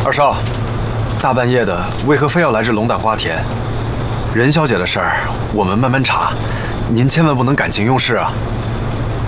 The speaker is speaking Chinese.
二少，大半夜的，为何非要来这龙胆花田？任小姐的事儿，我们慢慢查，您千万不能感情用事啊！